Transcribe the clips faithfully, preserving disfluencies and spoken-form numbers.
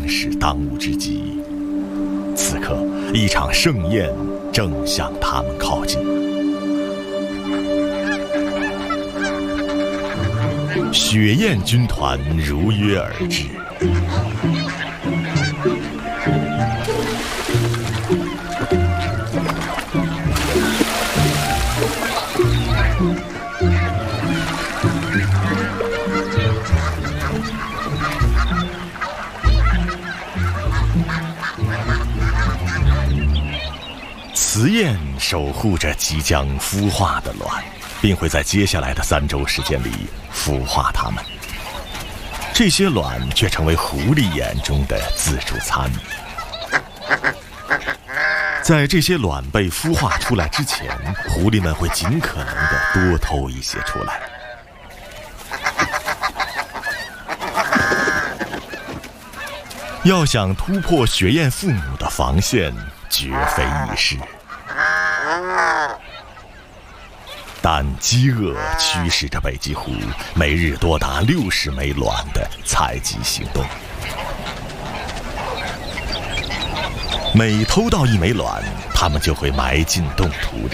是当务之急。此刻，一场盛宴正向他们靠近。雪雁军团如约而至。雌燕守护着即将孵化的卵，并会在接下来的三周时间里孵化它们。这些卵却成为狐狸眼中的自助餐。在这些卵被孵化出来之前，狐狸们会尽可能的多偷一些出来。要想突破雪雁父母的防线，绝非易事。但饥饿驱使着北极狐每日多达六十枚卵的采集行动。每偷到一枚卵，它们就会埋进冻土里。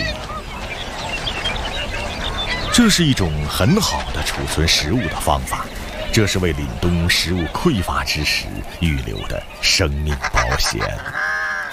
这是一种很好的储存食物的方法，这是为凛冬食物匮乏之时预留的生命保险。